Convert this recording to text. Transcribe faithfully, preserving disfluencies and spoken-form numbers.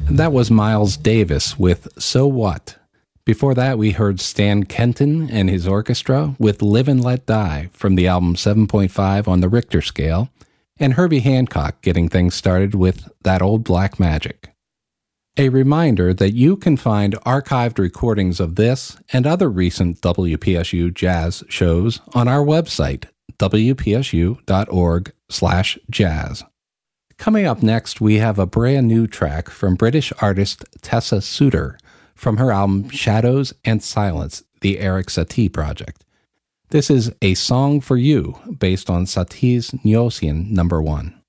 That was Miles Davis with So What. Before that, we heard Stan Kenton and his orchestra with Live and Let Die from the album seven point five on the Richter scale, and Herbie Hancock getting things started with That Old Black Magic. A reminder that you can find archived recordings of this and other recent W P S U jazz shows on our website, w p s u dot org slash jazz. Coming up next, we have a brand new track from British artist Tessa Suter from her album Shadows and Silence, the Eric Satie project. This is A Song for You, based on Satie's Nyossian number one.